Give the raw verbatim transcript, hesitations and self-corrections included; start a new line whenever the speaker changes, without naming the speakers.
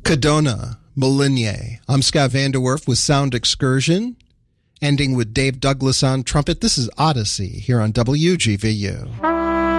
Cadona, Molinier. I'm Scott Vanderwerf with Sound Excursion, ending with Dave Douglas on trumpet. This is Odyssey here on W G V U.